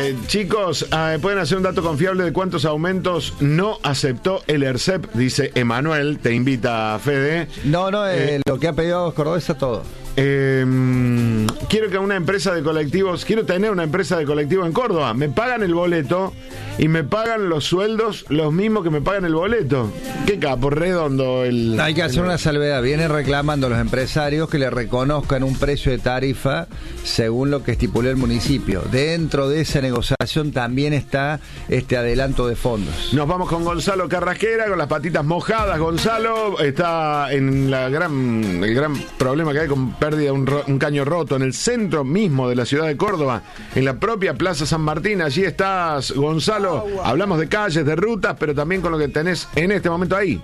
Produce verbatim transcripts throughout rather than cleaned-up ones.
Eh, chicos, eh, pueden hacer un dato confiable de cuántos aumentos no aceptó el ERCEP, dice Emanuel, te invita a Fede. No, no, eh, Eh, lo que ha pedido Cordobesa todo. Eh, quiero que una empresa de colectivos, quiero tener una empresa de colectivo en Córdoba. Me pagan el boleto y me pagan los sueldos los mismos que me pagan el boleto. Qué capo, redondo el... Hay que hacer el... una salvedad. Vienen reclamando los empresarios que le reconozcan un precio de tarifa según lo que estipuló el municipio. Dentro de esa negociación también está este adelanto de fondos. Nos vamos con Gonzalo Carrasquera, con las patitas mojadas. Gonzalo está en la gran, el gran problema que hay con pérdida de un, ro- un caño roto en el centro mismo de la ciudad de Córdoba, en la propia Plaza San Martín. Allí estás, Gonzalo. Hablamos de calles, de rutas, pero también con lo que tenés en este momento ahí.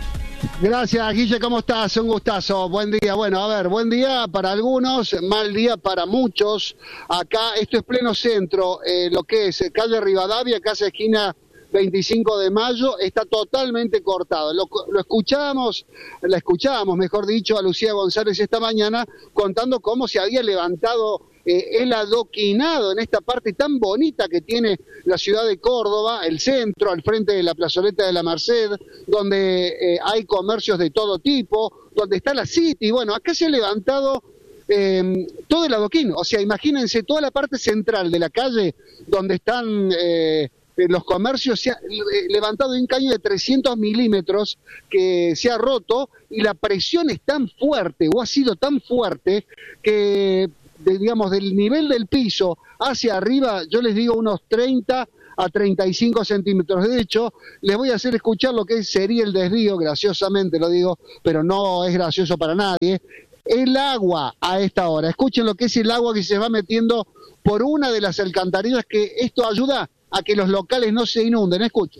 Gracias, Guille, ¿cómo estás? Un gustazo, buen día. Bueno, a ver, buen día para algunos, mal día para muchos. Acá, esto es pleno centro, eh, lo que es calle Rivadavia, casa esquina veinticinco de mayo, está totalmente cortado. Lo, lo escuchábamos, la escuchábamos, mejor dicho, a Lucía González esta mañana contando cómo se había levantado eh, el adoquinado en esta parte tan bonita que tiene la ciudad de Córdoba, el centro, al frente de la plazoleta de la Merced, donde eh, hay comercios de todo tipo, donde está la City. Bueno, acá se ha levantado Eh, todo el adoquín, o sea, imagínense toda la parte central de la calle donde están eh, los comercios, se ha eh, levantado un caño de trescientos milímetros que se ha roto y la presión es tan fuerte o ha sido tan fuerte que, de, digamos, del nivel del piso hacia arriba, yo les digo unos treinta a treinta y cinco centímetros. De hecho, les voy a hacer escuchar lo que sería el desvío, graciosamente lo digo, pero no es gracioso para nadie. El agua a esta hora, escuchen lo que es el agua que se va metiendo por una de las alcantarillas, que esto ayuda a que los locales no se inunden. Escuchen.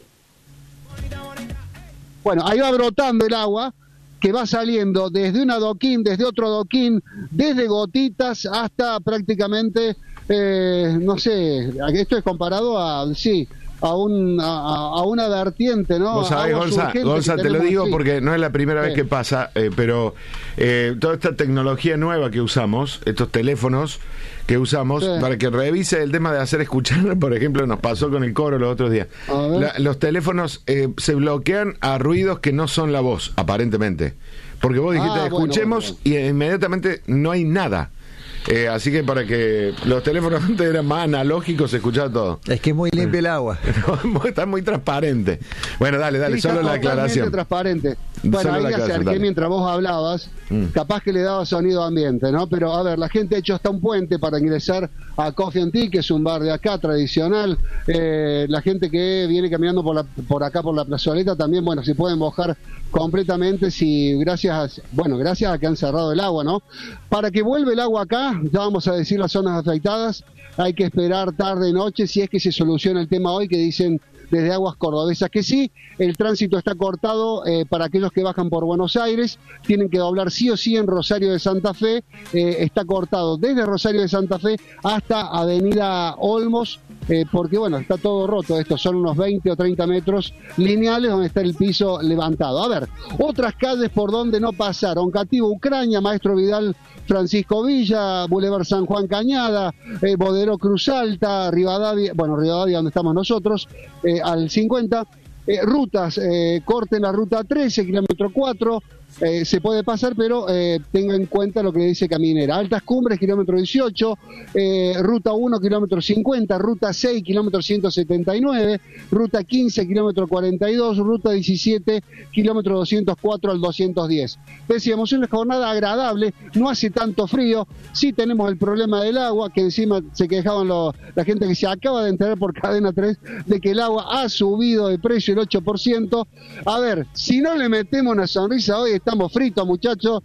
Bueno, ahí va brotando el agua que va saliendo desde un adoquín, desde otro adoquín, desde gotitas hasta prácticamente, eh, no sé, esto es comparado a, sí, a, un, a, a una vertiente, ¿no? Vos sabés, Gonza, Gonza, te lo digo así, porque no es la primera sí. vez que pasa, eh, pero eh, toda esta tecnología nueva que usamos, estos teléfonos que usamos, sí. para que revise el tema de hacer escuchar, por ejemplo, nos pasó con el coro los otros días. La, los teléfonos eh, se bloquean a ruidos que no son la voz, aparentemente. Porque vos dijiste, Ah, bueno, escuchemos, bueno, bueno. y inmediatamente no hay nada. Eh, así que para que los teléfonos antes eran más analógicos, se escuchaba todo. Es que es muy limpio el agua. Está muy transparente. Bueno, dale, dale, Sí, solo está la aclaración. totalmente transparente. Bueno, Solo ahí la le aclaración, acerqué dale. mientras vos hablabas, Mm. capaz que le daba sonido ambiente, ¿no? Pero a ver, la gente ha hecho hasta un puente para ingresar a Coffee and Tea, que es un bar de acá tradicional. Eh, la gente que viene caminando por, la, por acá por la plazoleta también, bueno, se pueden mojar completamente si gracias, a, bueno, gracias a que han cerrado el agua, ¿no? Para que vuelva el agua acá, ya vamos a decir las zonas afectadas, hay que esperar tarde y noche si es que se soluciona el tema hoy, que dicen desde Aguas Cordobesas que sí. El tránsito está cortado eh, para aquellos que bajan por Buenos Aires, tienen que doblar sí o sí en Rosario de Santa Fe, eh, está cortado desde Rosario de Santa Fe hasta Avenida Olmos, eh, porque bueno, está todo roto, estos son unos veinte o treinta metros lineales donde está el piso levantado. A ver, otras calles por donde no pasaron: Cativo, Ucrania, Maestro Vidal, Francisco Villa, Boulevard San Juan Cañada, eh, Bodero Cruz Alta, Rivadavia, bueno, Rivadavia donde estamos nosotros, eh, al cincuenta, eh, rutas, eh, corten la ruta trece, kilómetro cuatro, eh, se puede pasar, pero eh, tenga en cuenta lo que dice Caminera. Altas Cumbres, kilómetro dieciocho, eh, ruta uno, kilómetro cincuenta, ruta seis, kilómetro ciento setenta y nueve, ruta quince, kilómetro cuarenta y dos, ruta diecisiete, kilómetro doscientos cuatro al doscientos diez. Decíamos, una jornada agradable, no hace tanto frío, sí tenemos el problema del agua, que encima se quejaban los, la gente que se acaba de enterar por Cadena tres de que el agua ha subido de precio el ocho por ciento. A ver, si no le metemos una sonrisa hoy, estamos fritos, muchachos.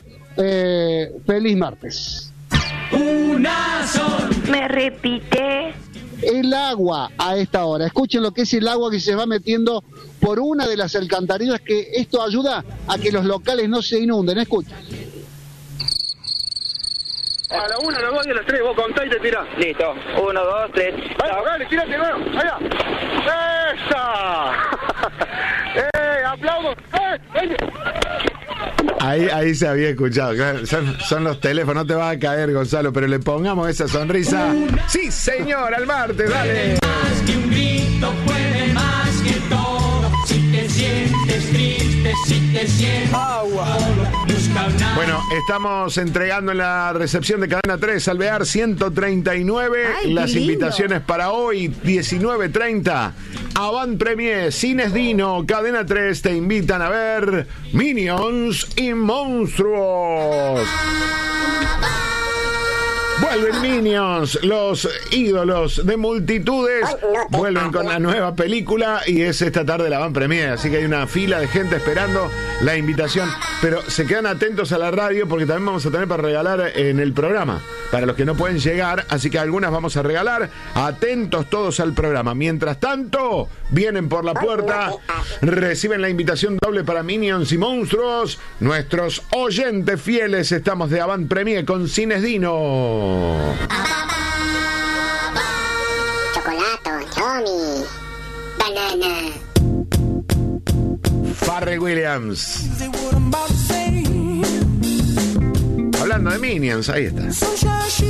Eh, feliz martes. Una son. Me repite. El agua a esta hora, escuchen lo que es el agua que se va metiendo por una de las alcantarillas, que esto ayuda a que los locales no se inunden. Escuchen. A la una, a la dos y a las tres, vos contá y te tirás. Listo, uno, dos, tres. Vale, dale, tirate de nuevo, allá. ¡Esa! ¡Eh, aplaudo! ¡Eh, vente! Ahí, ahí se había escuchado. Claro, son, son los teléfonos, no te va a caer, Gonzalo, pero le pongamos esa sonrisa. Sí, señor, al martes, dale. Más que un grito puede más que todo. Si te sientes triste, si te sientes agua, busca una... Bueno, estamos entregando en la recepción de Cadena tres Alvear ciento treinta y nueve. Ay, las qué lindo. invitaciones para hoy, diecinueve treinta. Avant Premier, Cines Dino, Cadena tres te invitan a ver Minions y Monstruos. Vuelven Minions, los ídolos de multitudes, vuelven con la nueva película y es esta tarde la Van Premier, así que hay una fila de gente esperando la invitación, pero se quedan atentos a la radio porque también vamos a tener para regalar en el programa, para los que no pueden llegar, así que algunas vamos a regalar, atentos todos al programa. Mientras tanto, vienen por la puerta, reciben la invitación doble para Minions y Monstruos, nuestros oyentes fieles, estamos de Avant Premier con Cines Dino. Chocolato, Tommy, banana. Pharrell Williams. Hablando de Minions, ahí está.